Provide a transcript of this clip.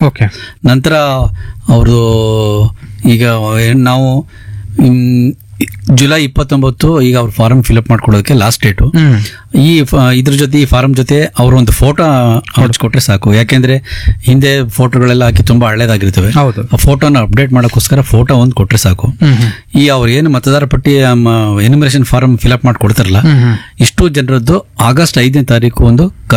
Okay. ನಂತರ ಅವರು ಈಗ ನಾವು ಜುಲೈ 29 ಈಗ ಅವ್ರ ಫಾರಂ ಫಿಲ್ಅಪ್ ಮಾಡ್ಕೊಡೋದಕ್ಕೆ ಲಾಸ್ಟ್ ಡೇಟು. ಇದ್ರ ಜೊತೆ ಈ ಫಾರಂ ಜೊತೆ ಅವರು ಒಂದು ಫೋಟೋ ಹಂಚ್ಕೊಟ್ರೆ ಸಾಕು. ಯಾಕೆಂದ್ರೆ ಹಿಂದೆ ಫೋಟೋಗಳೆಲ್ಲ ಹಾಕಿ ತುಂಬಾ ಹಳೇದಾಗಿರ್ತವೆ. ಹೌದು. ಆ ಫೋಟೋನ ಅಪ್ಡೇಟ್ ಮಾಡೋಕ್ಕೋಸ್ಕರ ಫೋಟೋ ಒಂದು ಕೊಟ್ರೆ ಸಾಕು. ಈ ಅವ್ರು ಏನು ಮತದಾರ ಪಟ್ಟಿ ಎನ್ಯುಮರೇಷನ್ ಫಾರಂ ಫಿಲ್ಅಪ್ ಮಾಡ್ಕೊಡ್ತಾರಲ್ಲ, ಇಷ್ಟು ಜನರದ್ದು ಆಗಸ್ಟ್ 5ನೇ ತಾರೀಕು ಒಂದು